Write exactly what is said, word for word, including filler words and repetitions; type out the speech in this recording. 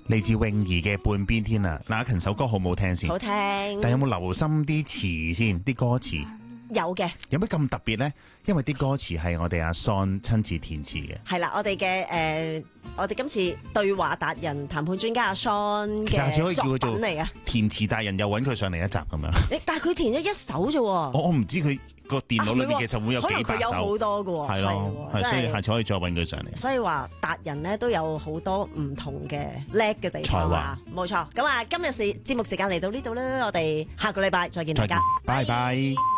嚟自泳兒嘅半邊天啊！嗱，阿勤首歌好唔好聽先？ 好聽。 但有冇留心啲詞先？啲歌詞有嘅。 有咩咁特別呢？因為啲歌詞係我哋阿 Son 親自填詞嘅。 係啦，我哋嘅誒，我哋今次對話達人談判專家阿 Son 嘅作品嚟嘅。 填詞達人又揾佢上嚟一集咁樣。 但係佢填咗一首啫喎。我我唔知佢個電腦裏面其實會有幾百首。 可能佢有好多嘅喎。 係咯，係，所以下次可以再揾佢上嚟。 所以話達人咧都有好多唔同嘅叻嘅地方啊！冇錯。咁啊，今日時節目時間嚟到呢度啦，我哋下個禮拜再見大家。 拜拜。